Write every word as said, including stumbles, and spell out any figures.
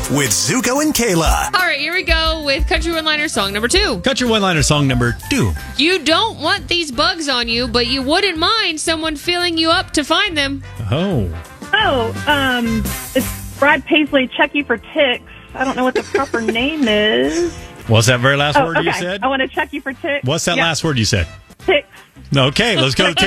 with Zuko and Kayla. All right, here we go with Country One-Liner song number two. Country one-liner song number two. You don't want these bugs on you, but you wouldn't mind someone filling you up to find them. Oh. Oh, um, it's Brad Paisley, Check You for Ticks. I don't know what the proper name is. What's that very last Oh, word okay. you said? I want to check you for ticks. What's that Yeah. last word you said? Ticks. Okay, let's go.